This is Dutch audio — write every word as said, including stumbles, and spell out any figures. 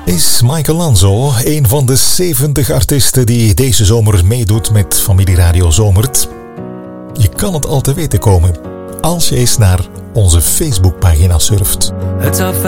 Is Michael Lanzo een van de zeventig artiesten die deze zomer meedoet met Familie Radio Zomert? Je kan het al te weten komen als je eens naar onze Facebookpagina surft.